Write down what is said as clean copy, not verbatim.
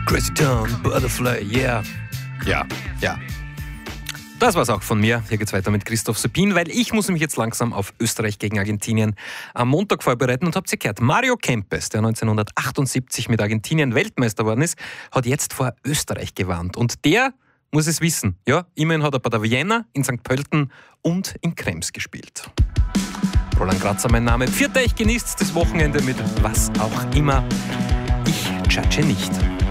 Crazy Town, Butterfly, yeah. Ja. Das war's auch von mir. Hier geht's weiter mit Christoph Sepin, weil ich muss mich jetzt langsam auf Österreich gegen Argentinien am Montag vorbereiten. Und habt ihr gehört, Mario Kempes, der 1978 mit Argentinien Weltmeister geworden ist, hat jetzt vor Österreich gewarnt. Und der muss es wissen. Ja, immerhin hat er bei der Vienna, in St. Pölten und in Krems gespielt. Roland Grazer mein Name. Pfiat euch, genießt das Wochenende mit was auch immer. Ich judge nicht.